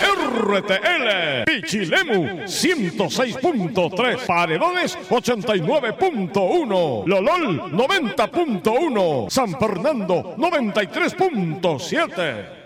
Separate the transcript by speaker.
Speaker 1: RTL, Pichilemu 106.3, Paredones 89.1, Lolol 90.1, San Fernando 93.7.